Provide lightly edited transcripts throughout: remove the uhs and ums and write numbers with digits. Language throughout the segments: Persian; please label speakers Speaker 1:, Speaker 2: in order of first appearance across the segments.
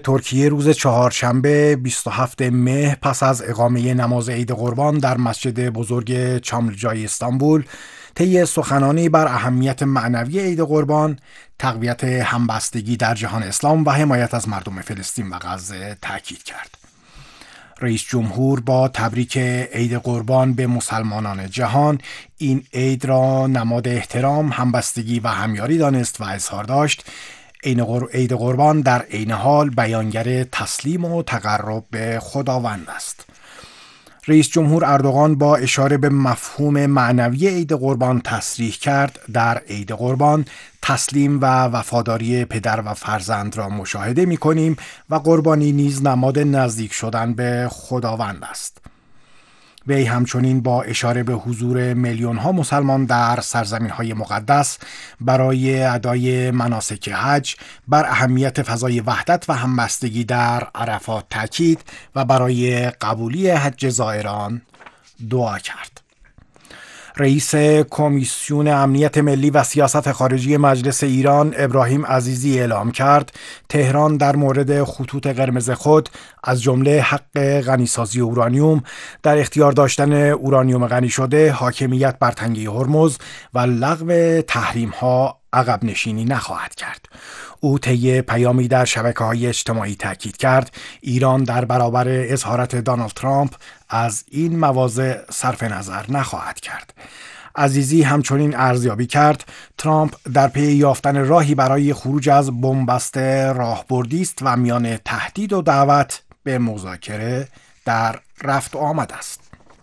Speaker 1: ترکیه روز چهارشنبه 27 مه پس از اقامه نماز عید قربان در مسجد بزرگ چاملجای استانبول طی سخنانی بر اهمیت معنوی عید قربان، تقویت همبستگی در جهان اسلام و حمایت از مردم فلسطین و غزه تاکید کرد. رئیس جمهور با تبریک عید قربان به مسلمانان جهان این عید را نماد احترام، همبستگی و همیاری دانست و اظهار داشت عید قربان در عین حال بیانگر تسلیم و تقرب به خداوند است. رئیس جمهور اردوغان با اشاره به مفهوم معنوی عید قربان تصریح کرد در عید قربان تسلیم و وفاداری پدر و فرزند را مشاهده می کنیم و قربانی نیز نماد نزدیک شدن به خداوند است. وی همچنین با اشاره به حضور میلیون ها مسلمان در سرزمین های مقدس برای ادای مناسک حج بر اهمیت فضای وحدت و همبستگی در عرفات تاکید و برای قبولی حج زائران دعا کرد. رئیس کمیسیون امنیت ملی و سیاست خارجی مجلس ایران ابراهیم عزیزی اعلام کرد تهران در مورد خطوط قرمز خود از جمله حق غنیسازی اورانیوم، در اختیار داشتن اورانیوم غنی شده، حاکمیت بر تنگه هرمز و لغو تحریم ها عقب نشینی نخواهد کرد. او طی پیامی در شبکه‌های اجتماعی تاکید کرد ایران در برابر اظهارات دونالد ترامپ از این مواضع صرف نظر نخواهد کرد. عزیزی همچنین ارزیابی کرد ترامپ در پی یافتن راهی برای خروج از بنبست راهبردی است و میان تهدید و دعوت به مذاکره در رفت و آمد است.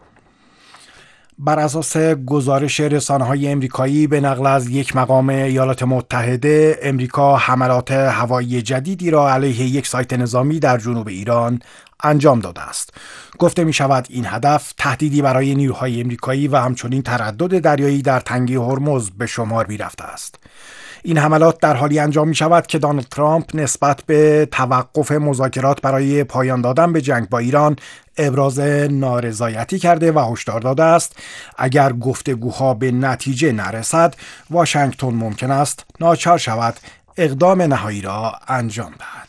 Speaker 1: بر اساس گزارش رسانه‌های امریکایی به نقل از یک مقام ایالات متحده، امریکا حملات هوایی جدیدی را علیه یک سایت نظامی در جنوب ایران انجام داده است. گفته می شود این هدف تهدیدی برای نیروهای امریکایی و همچنین تردد دریایی در تنگه هرمز به شمار می رفته است. این حملات در حالی انجام می شود که دونالد ترامپ نسبت به توقف مذاکرات برای پایان دادن به جنگ با ایران ابراز نارضایتی کرده و هشدار داده است اگر گفتگوها به نتیجه نرسد واشنگتن ممکن است ناچار شود اقدام نهایی را انجام دهد.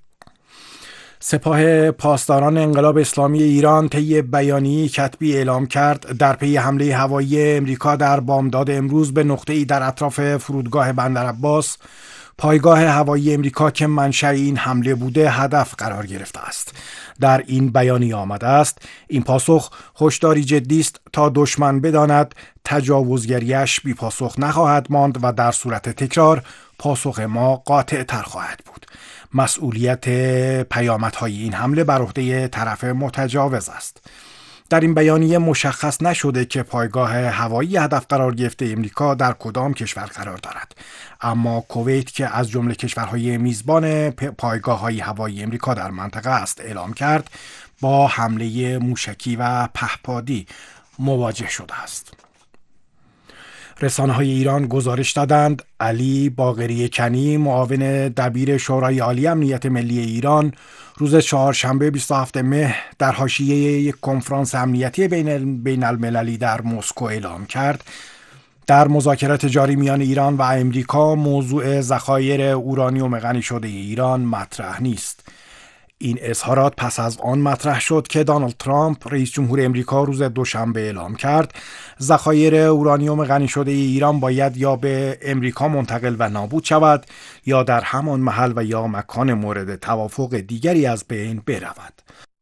Speaker 1: سپاه پاسداران انقلاب اسلامی ایران طی بیانیه‌ای کتبی اعلام کرد در پی حمله هوایی امریکا در بامداد امروز به نقطه‌ای در اطراف فرودگاه بندرعباس، پایگاه هوایی امریکا که منشأ این حمله بوده هدف قرار گرفته است. در این بیانیه آمده است این پاسخ هشداری جدی است تا دشمن بداند تجاوزگریش بی پاسخ نخواهد ماند و در صورت تکرار پاسخ ما قاطع تر خواهد بود. مسئولیت پیامدهای این حمله بر عهده طرف متجاوز است. در این بیانیه مشخص نشده که پایگاه هوایی هدف قرار گرفته امریکا در کدام کشور قرار دارد، اما کویت که از جمله کشورهای میزبان پایگاه‌های هوایی امریکا در منطقه است اعلام کرد با حمله موشکی و پهپادی مواجه شده است. رسانه‌های ایران گزارش دادند علی باقری کنی معاون دبیر شورای عالی امنیت ملی ایران روز چهارشنبه 27 مه در حاشیه یک کنفرانس امنیتی بین المللی در مسکو اعلام کرد در مذاکرات جاری میان ایران و امریکا موضوع ذخایر اورانیوم غنی شده ایران مطرح نیست. این اظهارات پس از آن مطرح شد که دونالد ترامپ رئیس جمهور امریکا روز دوشنبه اعلام کرد ذخایر اورانیوم غنی شده ایران باید یا به امریکا منتقل و نابود شود یا در همان محل و یا مکان مورد توافق دیگری از بین برود.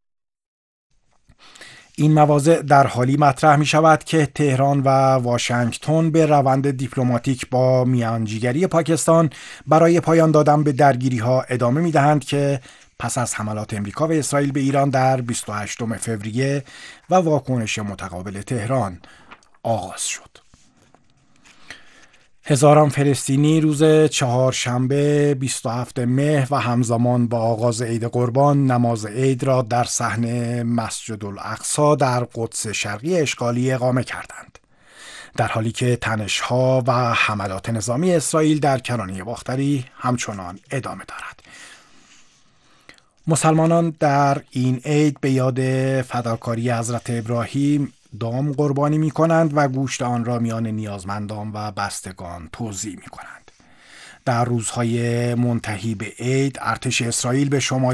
Speaker 1: این مواضع در حالی مطرح می شود که تهران و واشنگتن به روند دیپلماتیک با میانجیگری پاکستان برای پایان دادن به درگیری ها ادامه می دهند که پس از حملات امریکا و اسرائیل به ایران در 28 فوریه و واکنش متقابل تهران آغاز شد. هزاران فلسطینی روز چهارشنبه 27 مه و همزمان با آغاز عید قربان نماز عید را در صحن مسجد الاقصی در قدس شرقی اشغالی اقامه کردند، در حالی که تنش‌ها و حملات نظامی اسرائیل در کرانه باختری همچنان ادامه دارد. مسلمانان در این عید به یاد فداکاری حضرت ابراهیم دام قربانی می کنند و گوشت آن را میان نیازمندان و بستگان توزیع می کنند. در روزهای منتهی به عید ارتش اسرائیل به شمال